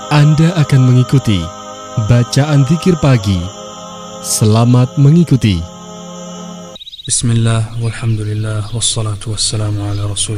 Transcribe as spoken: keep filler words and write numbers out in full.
Anda akan mengikuti bacaan zikir pagi. Selamat mengikuti. Bismillah, walhamdulillah, wassalatu wassalamu ala rasulillah